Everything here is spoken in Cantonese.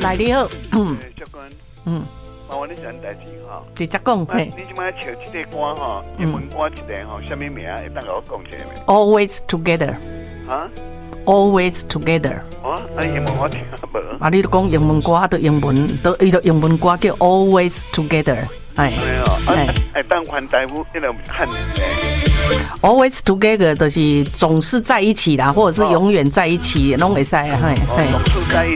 来你好， 教官，麻烦你一件代志哈。 直接讲，嘿。 你即摆唱这个歌哈，英文歌一个哈，什么名会当甲我讲一下没 Always together。 啊 Always together。 英文我听无。 你都讲英文歌，就英文，伊就英文歌叫 Always together。哎。 当翻台语，那个汉语。 Always together 就是总是在一起啦，或者是永远在一起，拢会使啊，嘿。 总是在一